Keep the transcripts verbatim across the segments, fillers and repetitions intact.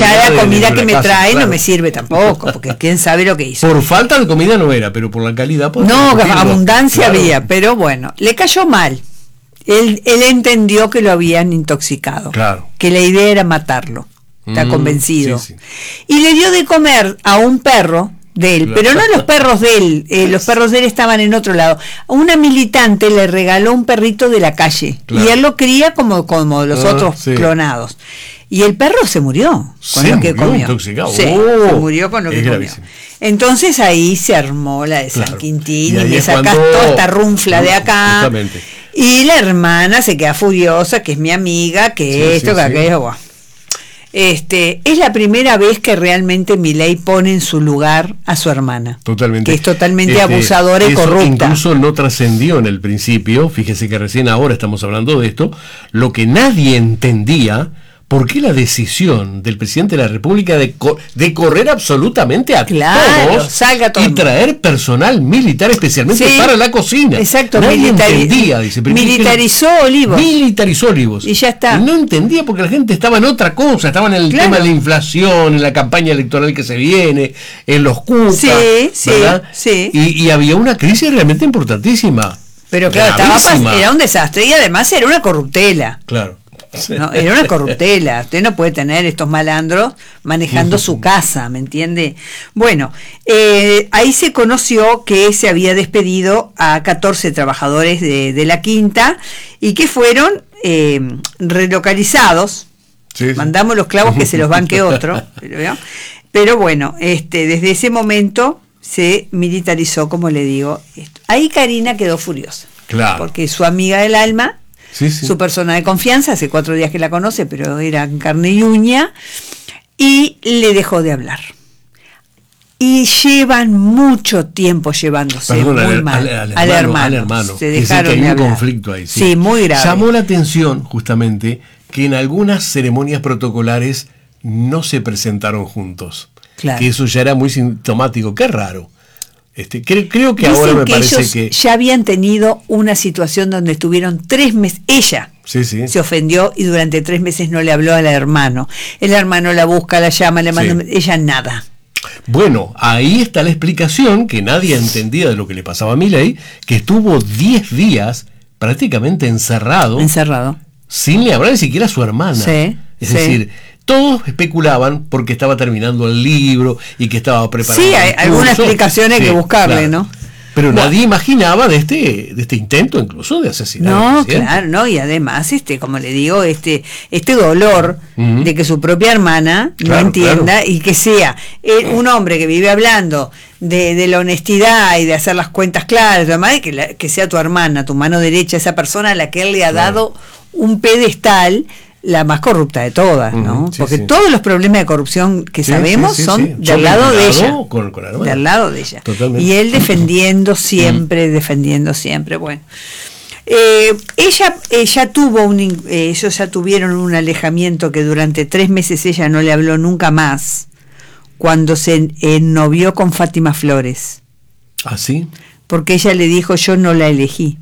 ya la comida de que me casa, trae claro. no me sirve tampoco, porque quién sabe lo que hizo. Por falta de comida no era, pero por la calidad... No, abundancia claro. había, pero bueno, le cayó mal. Él, él entendió que lo habían intoxicado, claro. que la idea era matarlo, está mm, convencido. Sí, sí. Y le dio de comer a un perro de él, claro. pero no los perros de él, eh, los perros de él estaban en otro lado. Una militante le regaló un perrito de la calle, claro. y él lo cría como, como los ah, otros sí. clonados. Y el perro se murió con se lo que murió comió. Intoxicado. Sí, oh, se murió con lo que comió. Gravísimo. Entonces ahí se armó la de claro. San Quintín y, y me sacás cuando... toda esta runfla de acá. Justamente. Y la hermana se queda furiosa, que es mi amiga, que sí, esto, sí, que sí. aquello, bueno. Este, es la primera vez que realmente Milei pone en su lugar a su hermana. Totalmente. Que es totalmente este, abusadora y eso corrupta. Incluso no trascendió en el principio, fíjese que recién ahora estamos hablando de esto, lo que nadie entendía. ¿Por qué la decisión del presidente de la República de, co de correr absolutamente a claro, todos salga todo y traer personal militar especialmente sí, para la cocina? Exacto, nadie militari entendía, dice, militarizó Olivos. Militarizó Olivos. Y ya está. Y no entendía porque la gente estaba en otra cosa, estaba en el claro. tema de la inflación, en la campaña electoral que se viene, en los cucas, sí, sí, ¿verdad? Sí. Y, y había una crisis realmente importantísima. Pero claro, estaba, era un desastre y además era una corruptela. Claro. No, era una corruptela. Usted no puede tener estos malandros manejando su casa, ¿me entiende? Bueno, eh, ahí se conoció que se había despedido a catorce trabajadores de, de la quinta y que fueron eh, relocalizados. Sí, sí. Mandamos los clavos que se los banque otro. Pero, pero bueno, este, desde ese momento se militarizó, como le digo. Esto. Ahí Karina quedó furiosa. Claro. Porque su amiga del alma... Sí, sí. Su persona de confianza, hace cuatro días que la conoce, pero era carne y uña, y le dejó de hablar. Y llevan mucho tiempo llevándose Perdón, muy al, mal al, al, al hermano, hermano. al hermano. Se dejaron que hay de un hablar. conflicto ahí. Sí. sí, muy grave. Llamó la atención justamente que en algunas ceremonias protocolares no se presentaron juntos. Claro. Que eso ya era muy sintomático. Qué raro. Este, creo, creo que Dicen ahora me que parece ellos que ya habían tenido una situación donde estuvieron tres meses, ella sí, sí. se ofendió y durante tres meses no le habló al hermano. El hermano la busca, la llama, le manda, sí. ella nada. Bueno, ahí está la explicación que nadie entendía de lo que le pasaba a Milei, que estuvo diez días prácticamente encerrado, encerrado, sin le hablar ni siquiera a su hermana. Sí, es sí. decir, todos especulaban porque estaba terminando el libro y que estaba preparando. Sí, hay algunas explicaciones sí, que buscarle, claro. ¿no? Pero bueno, nadie imaginaba de este de este intento incluso de asesinar no, al presidente. Claro, no, y además, este, como le digo, este, este dolor uh-huh. de que su propia hermana claro, no entienda claro. y que sea eh, un hombre que vive hablando de, de la honestidad y de hacer las cuentas claras, además, que, la, que sea tu hermana, tu mano derecha, esa persona a la que él le ha claro. dado un pedestal. La más corrupta de todas, ¿no? Uh-huh, sí, Porque sí. todos los problemas de corrupción que sí, sabemos sí, sí, son sí. del son lado de ella. Con, con del lado de ella. Totalmente. Y él defendiendo siempre, uh-huh. defendiendo siempre. Bueno. Eh, ella, ella tuvo un, eh, ellos ya tuvieron un alejamiento que durante tres meses ella no le habló nunca más cuando se ennovió con Fátima Flores. ¿Ah, sí? Porque ella le dijo, yo no la elegí.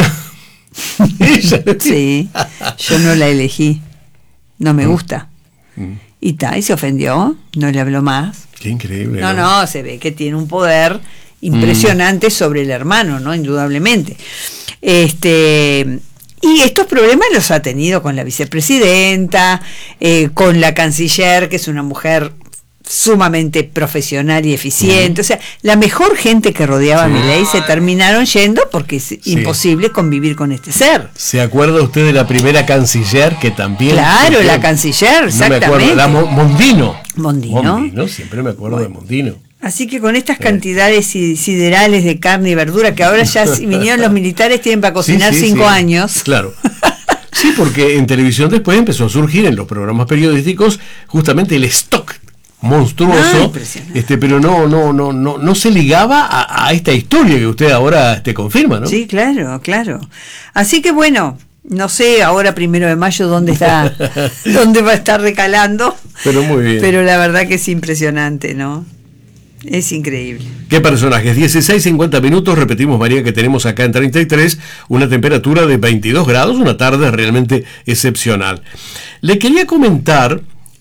Sí, yo no la elegí. No me gusta. Mm. Y ta, y se ofendió, no le habló más. Qué increíble. No, no, no se ve que tiene un poder impresionante mm. sobre el hermano, ¿no? Indudablemente. Este, y estos problemas los ha tenido con la vicepresidenta, eh, con la canciller, que es una mujer sumamente profesional y eficiente, mm. o sea, la mejor gente que rodeaba sí. a Milei se terminaron yendo porque es sí. imposible convivir con este ser. ¿Se acuerda usted de la primera canciller que también? Claro, que, la canciller, exactamente. No me acuerdo, la Mo Mondino. Mondino. Mondino, siempre me acuerdo bueno. de Mondino. Así que con estas cantidades siderales de carne y verdura que ahora ya si vinieron los militares tienen para cocinar sí, sí, cinco sí. años. Claro. Sí, porque en televisión después empezó a surgir en los programas periodísticos justamente el stock monstruoso, ah, este, pero no, no, no, no, no se ligaba a, a esta historia que usted ahora este, confirma, ¿no? Sí, claro, claro. Así que bueno, no sé ahora primero de mayo dónde está, dónde va a estar recalando. Pero muy bien. Pero la verdad que es impresionante, ¿no? Es increíble. ¿Qué personajes? dieciséis cincuenta minutos, repetimos, María, que tenemos acá en treinta y tres, una temperatura de veintidós grados, una tarde realmente excepcional. Le quería comentar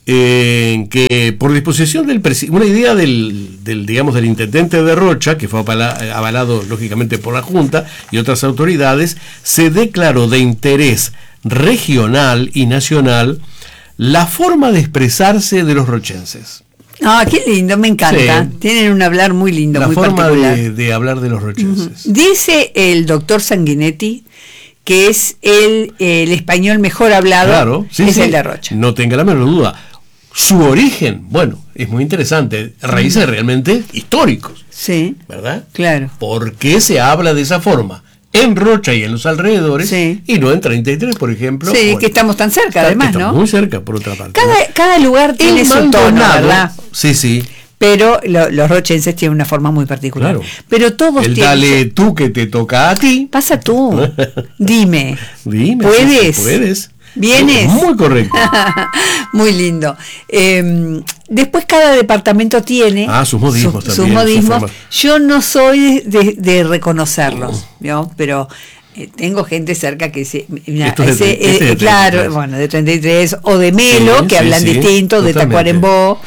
eh, que por disposición del presidente, una idea del, del, digamos, del intendente de Rocha, que fue avalado lógicamente por la Junta y otras autoridades, se declaró de interés regional y nacional la forma de expresarse de los rochenses. Ah, qué lindo, me encanta. Sí. Tienen un hablar muy lindo, la muy forma particular. De, de hablar de los rochenses. Uh-huh. Dice el doctor Sanguinetti que es el, el español mejor hablado, claro, sí, es sí. el de Rocha. No tenga la menor duda. Su origen, bueno, es muy interesante. Raíces uh-huh. realmente históricos. Sí. ¿Verdad? Claro. ¿Por qué se habla de esa forma en Rocha y en los alrededores, sí. y no en treinta y tres, por ejemplo? Sí, bueno, que estamos tan cerca, además, ¿no? Muy cerca, por otra parte. Cada, ¿no? cada lugar tiene su tono, ¿verdad? Sí, sí. Pero lo, los rochenses tienen una forma muy particular. Claro. Pero todos el tienen... dale tú que te toca a ti. Pasa tú. Dime. Dime. ¿Puedes? Sí, puedes. ¿Vienes? Muy correcto. Muy lindo. Eh, después cada departamento tiene ah, sus modismos su, también. Sus modismos. Su Yo no soy de, de reconocerlos, ¿no? Pero eh, tengo gente cerca que se... Mira, Esto es de, ese, este eh, de claro, bueno, de treinta y tres, o de Melo, sí, que sí, hablan sí, distinto, totalmente. De Tacuarembó.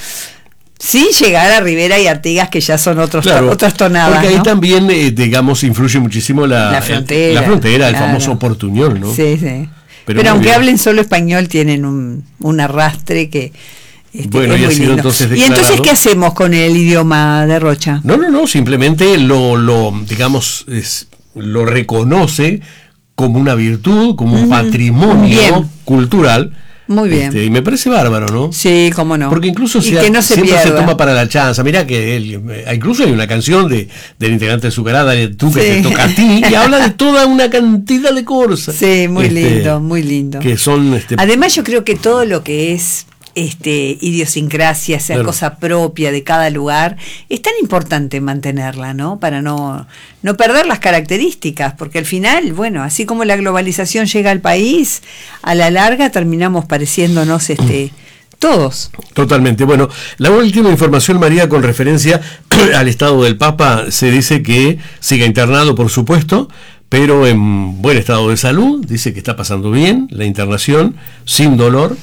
Sin llegar a Rivera y Artigas, que ya son otros claro, to, otras tonadas. Porque ahí ¿no? también, eh, digamos, influye muchísimo la, la frontera. El, la frontera, el claro. famoso portuñol, ¿no? Sí, sí. Pero, Pero aunque bien. hablen solo español, tienen un, un arrastre que este, bueno, es y muy sido lindo. Entonces ¿Y entonces qué hacemos con el idioma de Rocha? No, no, no, simplemente lo, lo digamos, es, lo reconoce como una virtud, como un uh-huh. patrimonio bien. cultural. Muy bien. Este, y me parece bárbaro, ¿no? Sí, cómo no. Porque incluso y se, que no se siempre pierda. se toma para la chanza. Mirá que él, incluso hay una canción de del integrante de Sucarada, tú que sí. te toca a ti, y habla de toda una cantidad de cosas. Sí, muy este, lindo, muy lindo. Que son, este, además yo creo que todo lo que es este idiosincrasia, sea claro. cosa propia de cada lugar, es tan importante mantenerla, ¿no? Para no, no perder las características, porque al final, bueno, así como la globalización llega al país, a la larga terminamos pareciéndonos este todos. Totalmente. Bueno, la última información, María, con referencia al estado del Papa, se dice que sigue internado, por supuesto, pero en buen estado de salud, dice que está pasando bien la internación, sin dolor.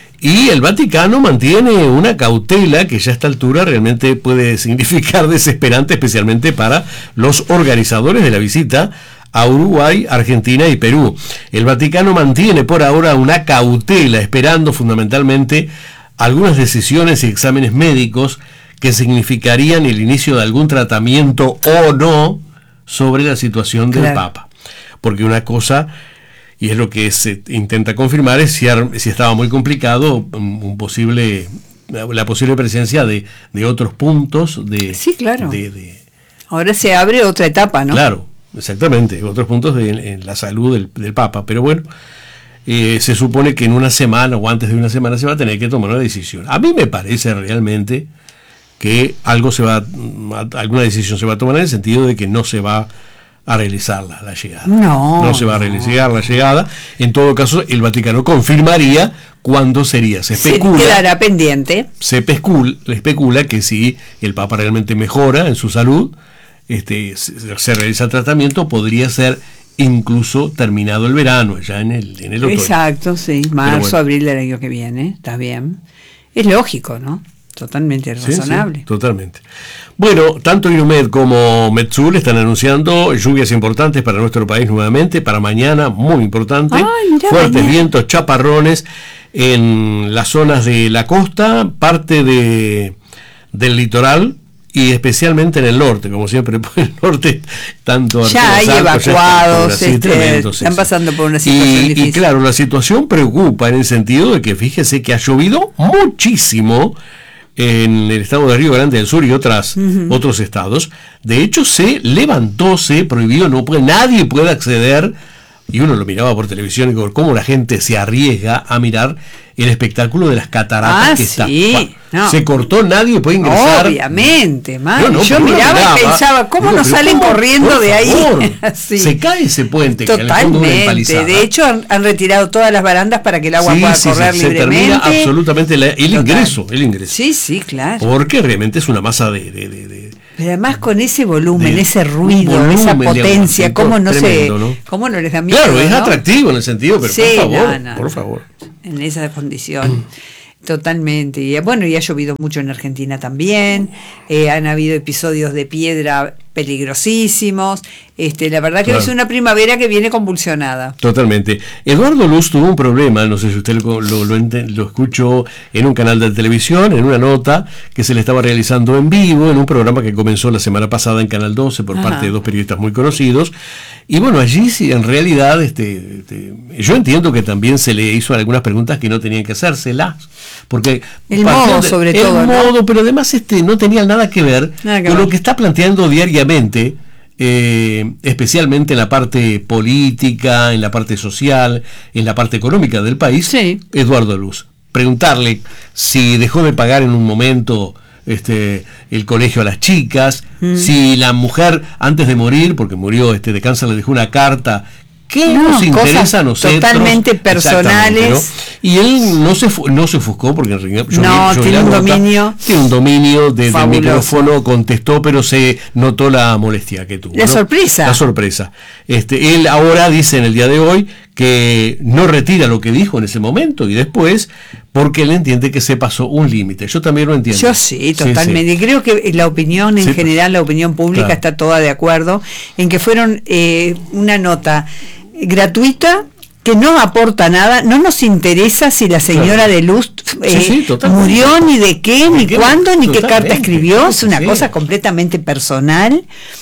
Y el Vaticano mantiene una cautela que ya a esta altura realmente puede significar desesperante, especialmente para los organizadores de la visita a Uruguay, Argentina y Perú. El Vaticano mantiene por ahora una cautela, esperando fundamentalmente algunas decisiones y exámenes médicos que significarían el inicio de algún tratamiento o no sobre la situación del claro. Papa. Porque una cosa... y es lo que se intenta confirmar, es si, si estaba muy complicado un posible la posible presencia de, de otros puntos de, sí, claro. de, de ahora se abre otra etapa, ¿no? Claro, exactamente, otros puntos de en la salud del, del Papa, pero bueno, eh, se supone que en una semana o antes de una semana se va a tener que tomar una decisión. A mí me parece realmente que algo se va alguna decisión se va a tomar en el sentido de que no se va a realizar la, la llegada. No. No se va a realizar la llegada. En todo caso, el Vaticano confirmaría cuándo sería. Se especula. Se quedará pendiente. Se especula, especula que si el Papa realmente mejora en su salud, este, se, se realiza el tratamiento, podría ser incluso terminado el verano, ya en el, en el otoño. Exacto, sí. Marzo, bueno. abril del año que viene. Está bien. Es lógico, ¿no? Totalmente razonable. Sí, sí, totalmente. Bueno, tanto Inumet como Metsul están anunciando lluvias importantes para nuestro país nuevamente, para mañana, muy importante. Ay, mirá, fuertes mañana. vientos, chaparrones en las zonas de la costa, parte de del litoral y especialmente en el norte, como siempre, por el norte, tanto ya hay Arcos, evacuados, ya están, este, tremendo, sí, están sí. pasando por una situación y, difícil. Y claro, la situación preocupa en el sentido de que fíjese que ha llovido muchísimo en el estado de Río Grande del Sur y otras uh-huh. otros estados. De hecho, se levantó, se prohibió, no puede, nadie puede acceder, y uno lo miraba por televisión y por cómo la gente se arriesga a mirar el espectáculo de las cataratas ah, que sí. está. No. Se cortó, nadie puede ingresar. Obviamente, man. No, no, yo miraba, miraba y pensaba, ¿cómo no, no salen ¿cómo? corriendo Por de ahí? Sí. Se cae ese puente. Totalmente. Que de hecho, han, han retirado todas las barandas para que el agua sí, pueda sí, correr sí, libremente. Se termina absolutamente la, el Total. ingreso, el ingreso. Sí, sí, claro. Porque realmente es una masa de... de, de, de Pero además con ese volumen, de, ese ruido, volumen, esa potencia, digamos, ¿cómo no tremendo, se, ¿no? cómo no les da miedo? Claro, es ¿no? atractivo en el sentido, pero sí, por favor, no, no, por favor. En esa condición. Totalmente. Y bueno, y ha llovido mucho en Argentina también. Eh, han habido episodios de piedra peligrosísimos. Este, la verdad que claro. Es una primavera que viene convulsionada. Totalmente. Eduardo Luz tuvo un problema, no sé si usted lo, lo, lo, lo escuchó en un canal de televisión, en una nota que se le estaba realizando en vivo, en un programa que comenzó la semana pasada en Canal doce por Ajá. parte de dos periodistas muy conocidos. Y bueno, allí sí, en realidad, este, este, yo entiendo que también se le hizo algunas preguntas que no tenían que hacérselas, porque el modo de, sobre el todo, el modo, ¿no? Pero además este no tenía nada que ver nada que con ver. Lo que está planteando diariamente, eh, especialmente en la parte política, en la parte social, en la parte económica del país, sí. Eduardo Luz. Preguntarle si dejó de pagar en un momento este el colegio a las chicas, mm. si la mujer antes de morir, porque murió este de cáncer, le dejó una carta. ¿Qué no, nos interesa a nosotros? Totalmente personales. ¿no? Y él no se no se ofuscó porque en realidad yo no, vi, yo tiene un nota, dominio. Tiene un dominio desde el micrófono, contestó, pero se notó la molestia que tuvo. La ¿no? sorpresa. La sorpresa. Este, él ahora dice en el día de hoy que no retira lo que dijo en ese momento y después, porque él entiende que se pasó un límite. Yo también lo entiendo. Yo sí, totalmente. Sí, sí. Y creo que la opinión en sí, general, la opinión pública claro. está toda de acuerdo en que fueron eh, una nota gratuita que no aporta nada, no nos interesa si la señora claro. de Luz eh, sí, sí, murió, ni de qué, ni qué? cuándo, ni totalmente. Qué carta escribió, es una sí. cosa completamente personal.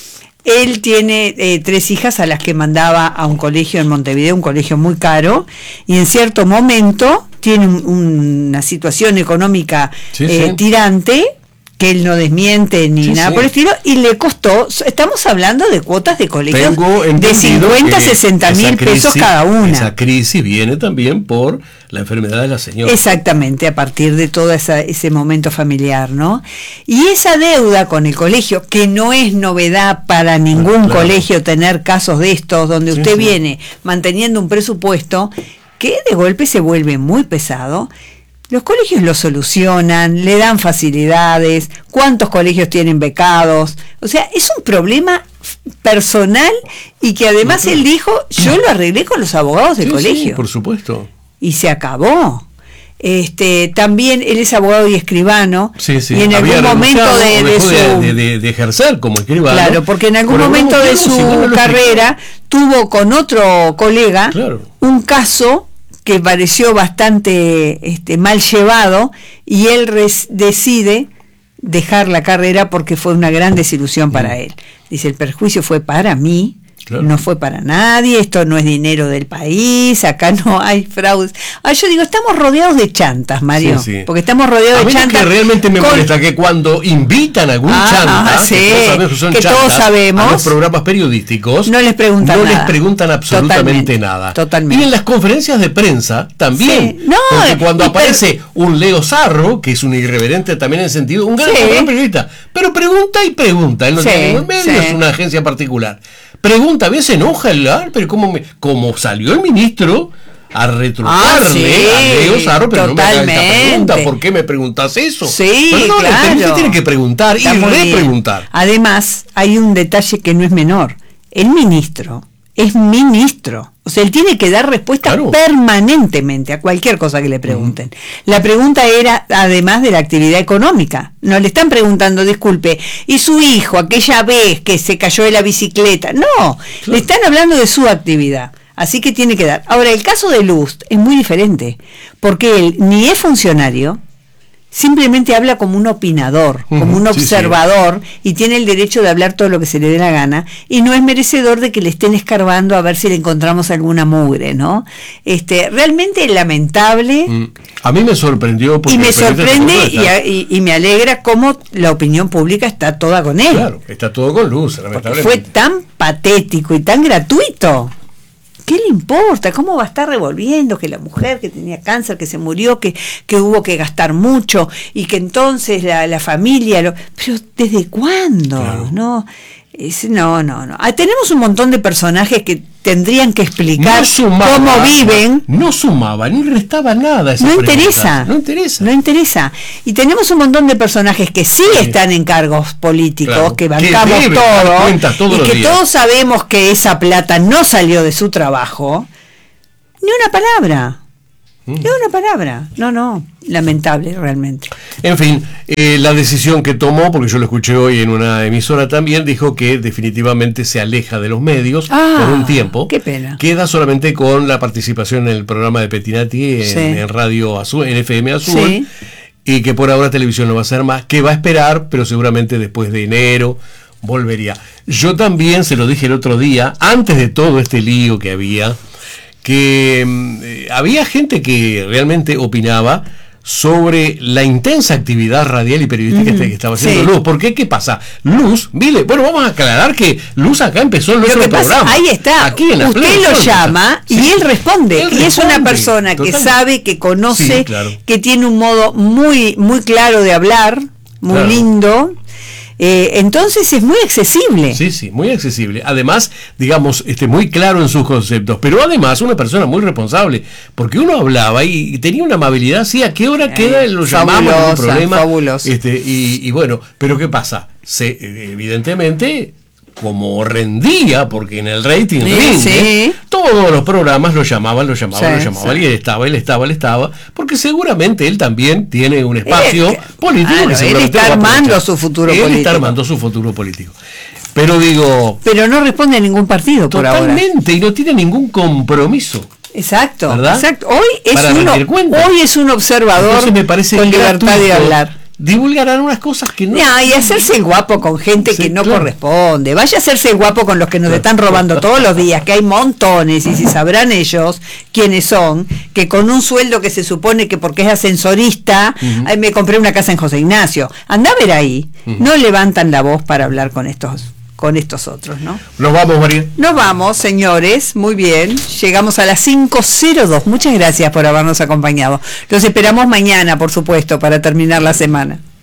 Él tiene eh, tres hijas a las que mandaba a un colegio en Montevideo, un colegio muy caro, y en cierto momento tiene un, una situación económica sí, eh, sí. tirante, que él no desmiente ni sí, nada sí. por el estilo, y le costó, estamos hablando de cuotas de colegios de cincuenta, sesenta mil pesos cada una. Esa crisis viene también por la enfermedad de la señora. Exactamente, a partir de todo esa, ese momento familiar, ¿no? Y esa deuda con el colegio, que no es novedad para ningún claro. colegio tener casos de estos, donde sí, usted sí. viene manteniendo un presupuesto que de golpe se vuelve muy pesado. Los colegios lo solucionan, le dan facilidades, cuántos colegios tienen becados, o sea, es un problema personal y que además no, él dijo, yo lo arreglé con los abogados del sí, colegio. Sí, por supuesto. Y se acabó. Este, también él es abogado y escribano, sí, sí. y en Había algún momento de, de su de, de, de ejercer como escribano. Claro, porque en algún momento de su carrera tuvo con otro colega claro. un caso que pareció bastante este, mal llevado, y él res, decide dejar la carrera porque fue una gran desilusión para él. Dice, el perjuicio fue para mí, claro. no fue para nadie, esto no es dinero del país, acá no hay fraudes. Ah, yo digo, estamos rodeados de chantas, Mario, sí, sí. porque estamos rodeados a de chantas. Que realmente me con... molesta que cuando invitan a algún ah, chanta, sí, que, todos sabemos que, son que chantas, todos sabemos, a los programas periodísticos, no les preguntan, no nada. les preguntan absolutamente totalmente, nada. Totalmente. Y en las conferencias de prensa también, sí. no, porque cuando y aparece pero... un Leo Sarro, que es un irreverente también en el sentido, un gran, sí. gran periodista, pero pregunta y pregunta, él no sí, tiene ningún medio, sí. es una agencia particular. Pregunta, a veces enoja el ar, pero como me, como salió el ministro a retrucarle ah, sí, a Leo Sarro, pero totalmente. No me hagas esta pregunta, ¿por qué me preguntas eso? Sí, Perdón, claro. Usted tiene que preguntar Está y repreguntar. Además, hay un detalle que no es menor. El ministro es ministro. O sea, él tiene que dar respuestas claro. permanentemente a cualquier cosa que le pregunten. Mm. La pregunta era, además de la actividad económica. No le están preguntando, disculpe, ¿y su hijo aquella vez que se cayó de la bicicleta? No, claro. le están hablando de su actividad. Así que tiene que dar. Ahora, el caso de Luz es muy diferente, porque él ni es funcionario, simplemente habla como un opinador, uh-huh, como un observador, sí, sí. y tiene el derecho de hablar todo lo que se le dé la gana, y no es merecedor de que le estén escarbando a ver si le encontramos alguna mugre, ¿no? Este, realmente lamentable. Mm. A mí me sorprendió. Y me sorprende y, y, y me alegra cómo la opinión pública está toda con él. Claro, está todo con Luz, lamentablemente. Fue tan patético y tan gratuito. ¿Qué le importa? ¿Cómo va a estar revolviendo que la mujer que tenía cáncer, que se murió, que, que hubo que gastar mucho y que entonces la, la familia... Lo... Pero ¿desde cuándo? Claro. ¿No? Es, no, no, no. Ah, tenemos un montón de personajes que tendrían que explicar no sumaba, cómo viven. No sumaba ni restaba nada. Esa no interesa. No interesa. No interesa. Y tenemos un montón de personajes que sí, sí. están en cargos políticos, claro. que bancamos que todo, todo, y que días. Todos sabemos que esa plata no salió de su trabajo. Ni una palabra. Mm. Es una palabra. No, no. Lamentable, realmente. En fin, eh, la decisión que tomó, porque yo lo escuché hoy en una emisora también, dijo que definitivamente se aleja de los medios ah, por un tiempo. Qué pena. Queda solamente con la participación en el programa de Pettinati en, sí. en Radio Azul, en F M Azul. Sí. Y que por ahora televisión no va a hacer más, que va a esperar, pero seguramente después de enero volvería. Yo también se lo dije el otro día, antes de todo este lío que había, que eh, había gente que realmente opinaba sobre la intensa actividad radial y periodística mm, que estaba haciendo sí. Luz. ¿Por qué? ¿Qué pasa? Luz, mire, bueno, vamos a aclarar que Luz acá empezó en nuestro programa. Pasa, ahí está, aquí en la usted plena, lo llama sí. y él responde. Él y responde, es una persona total. que sabe, que conoce, sí, claro. que tiene un modo muy, muy claro de hablar, muy claro. lindo. Eh, entonces es muy accesible. Sí, sí, muy accesible. Además, digamos, este, muy claro en sus conceptos, pero además una persona muy responsable, porque uno hablaba y, y tenía una amabilidad, sí, ¿a qué hora queda? Lo llamamos, no hay problema. Fabuloso. Este, y, y bueno, pero ¿qué pasa? Se, evidentemente, como rendía, porque en el rating sí, rinde, sí. todos los programas lo llamaban, lo llamaban, sí, lo llamaban, sí. y él estaba, él estaba, él estaba, porque seguramente él también tiene un espacio él, político. Claro, que seguramente él está armando su futuro él político. Él está armando su futuro político. Pero digo... Pero no responde a ningún partido por ahora. Totalmente, y no tiene ningún compromiso. Exacto, ¿verdad? exacto. Hoy es, uno, hoy es un observador me parece con libertad de hablar. Divulgarán unas cosas que no... no y hacerse el guapo con gente sí, que no claro. corresponde. Vaya a hacerse el guapo con los que nos claro. están robando todos los días, que hay montones, y si sabrán ellos quiénes son, que con un sueldo que se supone que porque es ascensorista, uh-huh. ay, me compré una casa en José Ignacio. Andá a ver ahí, uh-huh. no levantan la voz para hablar con estos con estos otros, ¿no? Nos vamos, María. Nos vamos, señores, muy bien. Llegamos a las cinco cero dos. Muchas gracias por habernos acompañado. Los esperamos mañana, por supuesto, para terminar la semana.